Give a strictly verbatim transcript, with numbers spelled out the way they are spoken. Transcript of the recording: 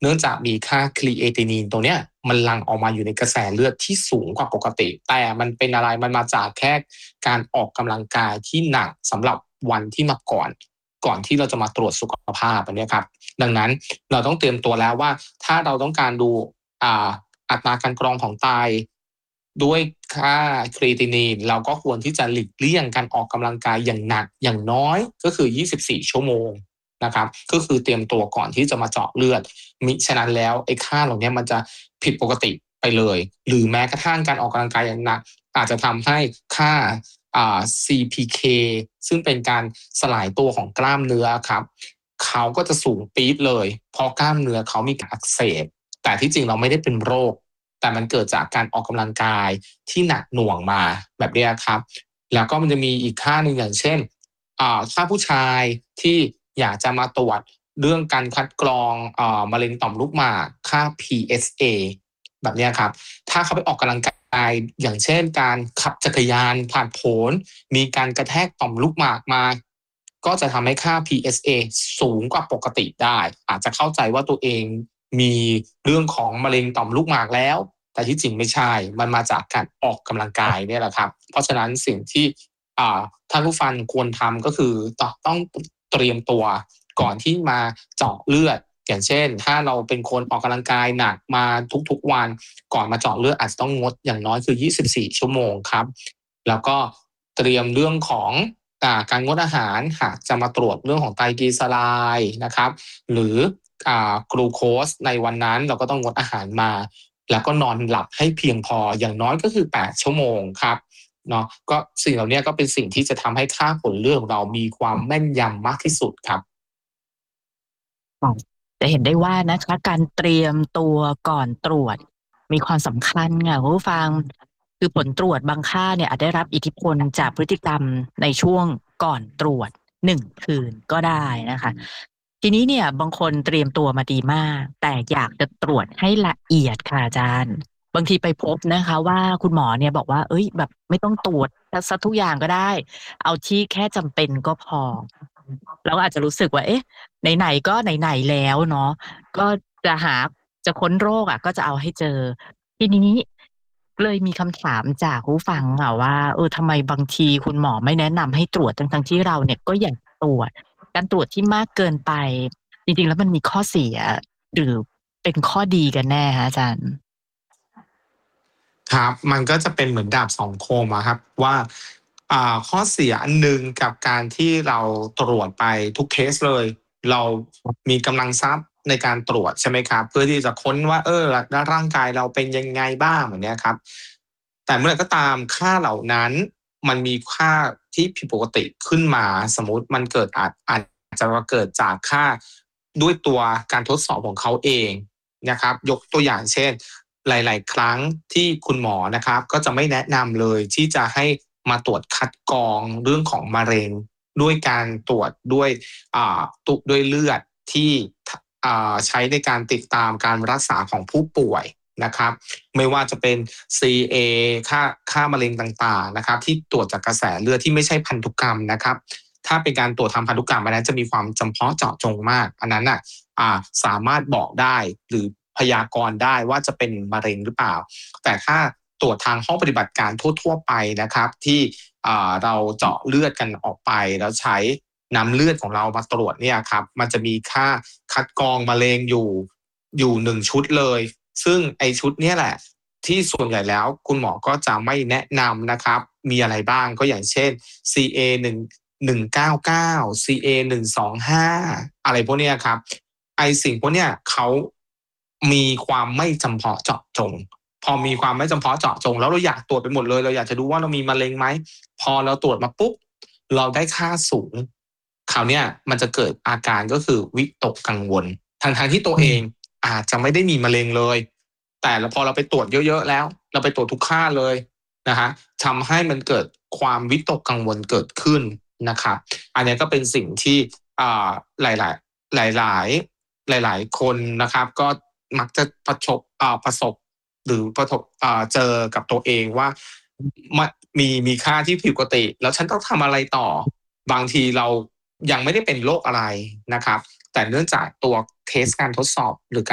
เนื่องจากมีค่า creatinine ตัวเนี้ยมันหลั่งออกมาอยู่ในกระแสเลือดที่สูงกว่าปกติแต่มันเป็นอะไรมันมาจากแค่การออกกำลังกายที่หนักสำหรับวันที่มาก่อนก่อนที่เราจะมาตรวจสุขภาพอันนี้ครับดังนั้นเราต้องเตรียมตัวแล้วว่าถ้าเราต้องการดูอ่าอัตราการกรองของไตด้วยค่า creatinine เราก็ควรที่จะหลีกเลี่ยงการออกกำลังกายอย่างหนักอย่างน้อยก็คือยี่สิบสี่ชั่วโมงนะครับก็คือเตรียมตัวก่อนที่จะมาเจาะเลือดมิฉะนั้นแล้วไอ้ค่าเหล่านี้มันจะผิดปกติไปเลยหรือแม้กระทั่งการออกกำลังกายอย่างหนักอาจจะทำให้ค่าอ่า ซี พี เค ซึ่งเป็นการสลายตัวของกล้ามเนื้อครับเขาก็จะสูงปี๊ดเลยเพราะกล้ามเนื้อเขามีการอักเสบแต่ที่จริงเราไม่ได้เป็นโรคแต่มันเกิดจากการออกกำลังกายที่หนักหน่วงมาแบบนี้ครับแล้วก็มันจะมีอีกค่าหนึ่งอย่างเช่นอ่าถ้าผู้ชายที่อยากจะมาตรวจเรื่องการคัดกรองอ่ามะเร็งต่อมลูกหมากค่า พี เอส เอ แบบนี้ครับถ้าเขาไปออกกำลังกายอย่างเช่นการขับจักรยานผ่านโผนมีการกระแทกต่อมลูกหมากมาก็จะทำให้ค่า พี เอส เอ สูงกว่าปกติได้อาจจะเข้าใจว่าตัวเองมีเรื่องของมะเร็งต่อมลูกหมากแล้วแต่ที่จริงไม่ใช่มันมาจากการออกกำลังกายเนี่ยแหละครับเพราะฉะนั้นสิ่งที่ท่านผู้ฟังควรทำก็คือต้องเตรียมตัวก่อนที่มาเจาะเลือดอย่างเช่นถ้าเราเป็นคนออกกำลังกายหนักมาทุกๆวันก่อนมาเจาะเลือดอาจจะต้องงดอย่างน้อยคือยี่สิบสี่ชั่วโมงครับแล้วก็เตรียมเรื่องของการงดอาหารหากจะมาตรวจเรื่องของไตรกลีเซอไรด์นะครับหรือกลูโคสในวันนั้นเราก็ต้องงดอาหารมาแล้วก็นอนหลับให้เพียงพออย่างน้อยก็คือแปดชั่วโมงครับเนาะก็สิ่งเหล่านี้ก็เป็นสิ่งที่จะทำให้ค่าผลเลือดของเรามีความแม่นยำมากที่สุดครับจะเห็นได้ว่านะคะการเตรียมตัวก่อนตรวจมีความสำคัญค่ะคุณผู้ฟังคือผลตรวจบางค่าเนี่ยอาจได้รับอิทธิพลจากพฤติกรรมในช่วงก่อนตรวจหนึ่งคืนก็ได้นะคะทีนี้เนี่ยบางคนเตรียมตัวมาดีมากแต่อยากจะตรวจให้ละเอียดค่ะอาจารย์บางทีไปพบนะคะว่าคุณหมอเนี่ยบอกว่าเอ้ยแบบไม่ต้องตรวจซะทุกอย่างก็ได้เอาที่แค่จำเป็นก็พอเราก็อาจจะรู้สึกว่าเอ๊ะไหนๆก็ไหนๆแล้วเนาะก็จะหาจะค้นโรคอ่ะก็จะเอาให้เจอทีนี้เลยมีคำถามจากผู้ฟังค่ะว่าเออทำไมบางทีคุณหมอไม่แนะนำให้ตรวจทั้งๆที่เราเนี่ยก็อยากตรวจการตรวจที่มากเกินไปจริงๆแล้วมันมีข้อเสียหรือเป็นข้อดีกันแน่คะอาจารย์ครับมันก็จะเป็นเหมือนดาบสองคมอะครับว่าอ่าข้อเสียอันหนึ่งกับการที่เราตรวจไปทุกเคสเลยเรามีกำลังทรัพย์ในการตรวจใช่ไหมครับเพื่อที่จะค้นว่าเออร่างกายเราเป็นยังไงบ้างแบบนี้ครับแต่เมื่อไหร่ก็ตามค่าเหล่านั้นมันมีค่าที่ผิดปกติขึ้นมาสมมุติมันเกิดอาจอาจจะเกิดจากค่าด้วยตัวการทดสอบของเขาเองนะครับยกตัวอย่างเช่น หลายๆครั้งที่คุณหมอนะครับก็จะไม่แนะนำเลยที่จะให้มาตรวจคัดกรองเรื่องของมะเร็งด้วยการตรวจด้วยอ่าตุด้วยเลือดที่อ่าใช้ในการติดตามการรักษาของผู้ป่วยนะครับไม่ว่าจะเป็น ซี เอ ค่าค่ามะเร็งต่างๆนะครับที่ตรวจจากกระแสเลือดที่ไม่ใช่พันธุกรรมนะครับถ้าเป็นการตรวจทางพันธุกรรมอันนั้นจะมีความจำเพาะเจาะจงมากอันนั้นน่ะอ่าสามารถบอกได้หรือพยากรณ์ได้ว่าจะเป็นมะเร็งหรือเปล่าแต่ถ้าตรวจทางห้องปฏิบัติการทั่วๆไปนะครับที่เราเจาะเลือดกันออกไปแล้วใช้นำเลือดของเรามาตรวจเนี่ยครับมันจะมีค่าคัดกรองมะเร็งอยู่อยู่หนึ่งชุดเลยซึ่งไอชุดนี้แหละที่ส่วนใหญ่แล้วคุณหมอก็จะไม่แนะนำนะครับมีอะไรบ้างก็อย่างเช่น ซี เอ หนึ่ง หนึ่งเก้าเก้า ซี เอ หนึ่งสองห้าอะไรพวกนี้ครับไอสิ่งพวกเนี้ยเขามีความไม่จำเพาะเจาะจงพอมีความไม่จำเพาะเจาะจงแล้วเราอยากตรวจไปหมดเลยเราอยากจะดูว่าเรามีมะเร็งไหมพอเราตรวจมาปุ๊บเราได้ค่าสูงคราวนี้มันจะเกิดอาการก็คือวิตกกังวลทั้งๆที่ตัวเองอาจจะไม่ได้มีมะเร็งเลยแต่พอเราไปตรวจเยอะๆแล้วเราไปตรวจทุกค่าเลยนะฮะทำให้มันเกิดความวิตกกังวลเกิดขึ้นนะครับอันนี้ก็เป็นสิ่งที่หลายๆหลายๆหลายๆคนนะครับก็มักจะประสบประสบหรือประสบเจอกับตัวเองว่ามีมีค่าที่ผิดปกติแล้วฉันต้องทำอะไรต่อบางทีเรายังไม่ได้เป็นโรคอะไรนะครับแต่เนื่องจากตัวเทสการทดสอบหรือ